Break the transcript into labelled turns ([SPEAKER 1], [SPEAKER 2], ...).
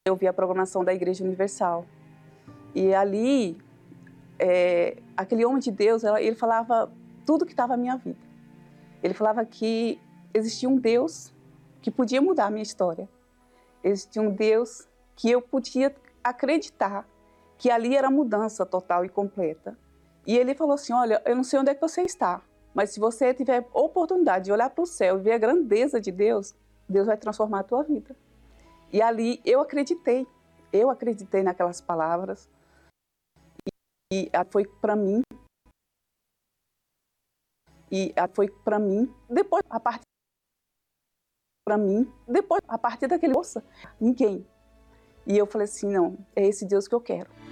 [SPEAKER 1] eu vi a programação da Igreja Universal. E ali, aquele homem de Deus, ele falava tudo que estava na minha vida. Ele falava que existia um Deus que podia mudar a minha história. Existia um Deus que eu podia acreditar que ali era mudança total e completa. E ele falou assim, olha, eu não sei onde é que você está, mas se você tiver oportunidade de olhar para o céu e ver a grandeza de Deus, Deus vai transformar a tua vida. E ali eu acreditei naquelas palavras. E foi para mim. Depois, a partir daquele moça, ninguém. E eu falei assim, não, é esse Deus que eu quero.